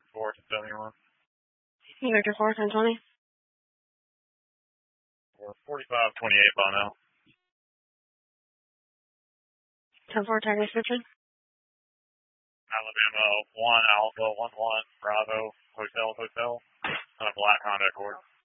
4 to 71. Victor 4, 1020. Or 4528 by now. 10-4, tag description. Alabama 1 Alpha 1 1 Bravo Hotel on a black Honda Accord.